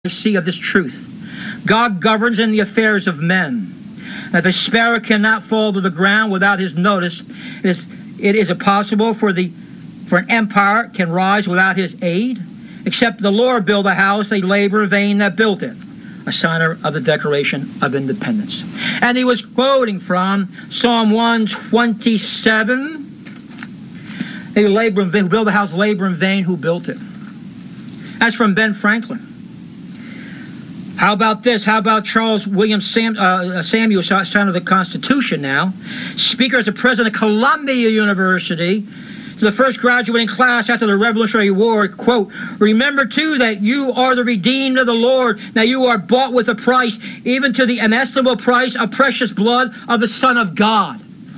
see of this truth. God governs in the affairs of men. If a sparrow cannot fall to the ground without his notice, it is impossible for an empire can rise without his aid. Except the Lord build a house, they labor in vain that built it. A sign of the Declaration of Independence. And he was quoting from Psalm 127. They labor in vain, who build a house, labor in vain, who built it. That's from Ben Franklin. How about this? How about Charles William Samuel, son of the Constitution now, speaker as the president of Columbia University, to the first graduating class after the Revolutionary War, quote, "Remember too that you are the redeemed of the Lord. Now you are bought with a price, even to the inestimable price of precious blood of the Son of God."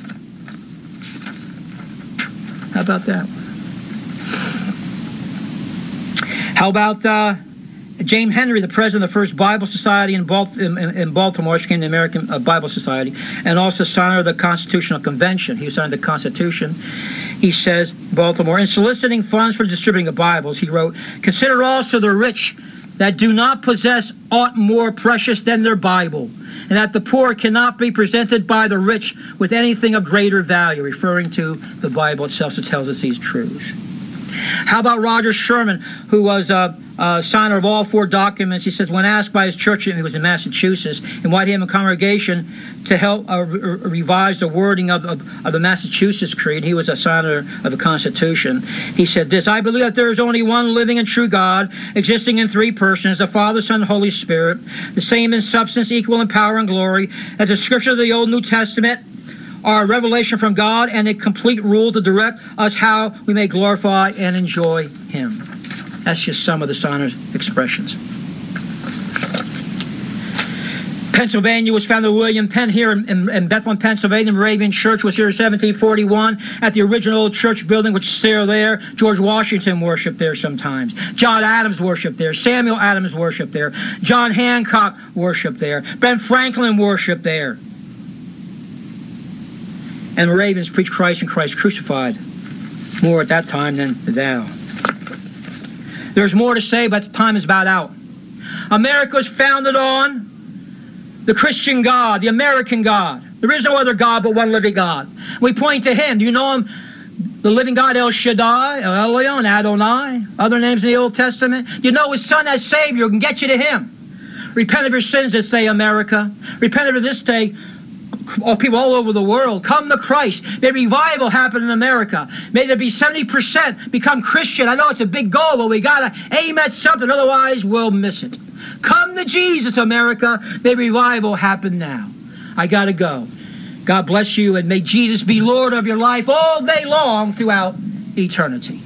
How about that? How about James Henry, the president of the First Bible Society in Baltimore, which became the American Bible Society, and also signer of the Constitutional Convention. He signed the Constitution. He says, Baltimore, in soliciting funds for the distributing of Bibles, he wrote, "Consider also the rich that do not possess aught more precious than their Bible, and that the poor cannot be presented by the rich with anything of greater value," referring to the Bible itself that tells us these truths. How about Roger Sherman, who was a signer of all four documents? He says, when asked by his church, he was in Massachusetts, invited him a congregation to help revise the wording of the Massachusetts Creed. He was a signer of the Constitution. He said this, "I believe that there is only one living and true God, existing in three persons, the Father, Son, and Holy Spirit, the same in substance, equal in power and glory, that the scriptures of the Old and New Testament are a revelation from God and a complete rule to direct us how we may glorify and enjoy Him." That's just some of the signer's expressions. Pennsylvania was founded by William Penn here in Bethlehem, Pennsylvania. Moravian Church was here in 1741 at the original old church building, which is still there. George Washington worshipped there sometimes. John Adams worshipped there. Samuel Adams worshipped there. John Hancock worshipped there. Ben Franklin worshipped there. And Moravians preached Christ and Christ crucified more at that time than now. There's more to say, but time is about out. America was founded on the Christian God, the American God. There is no other God but one living God. We point to Him. Do you know Him? The living God, El Shaddai, El Elyon, Adonai, other names in the Old Testament. You know His Son as Savior can get you to Him. Repent of your sins this day, America. Repent of this day, people all over the world. Come to Christ. May revival happen in America. May there be 70% become Christian. I know it's a big goal, but we got to aim at something, otherwise we'll miss it. Come to Jesus, America. May revival happen now. I got to go. God bless you, and may Jesus be Lord of your life all day long throughout eternity.